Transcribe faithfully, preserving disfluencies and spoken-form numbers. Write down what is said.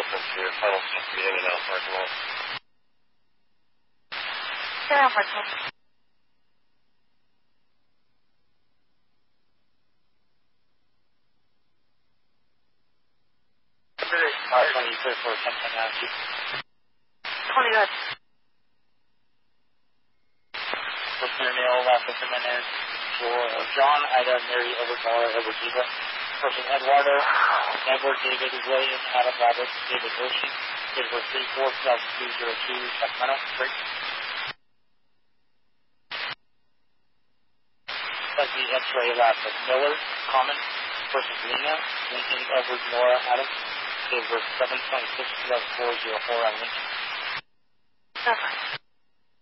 open to your tunnel seems to be in and out parking lot. Stay on parking lot. five twenty, clear for ten ten now. twenty good. First nail, last instrument is for John, Ida, Mary, Edward, Nora, Edward, Eva. Person Eduardo, Edward, David, William, Adam, Robert, David, Ocean. Date of birth three four two thousand two oh two, Sacramento. Great. That's the X-ray last of Miller, Common. Person Lena, Lincoln, Edward, Nora, Adam. Date of birth seven twenty-six, two thousand four, oh four on Lincoln. That's fine.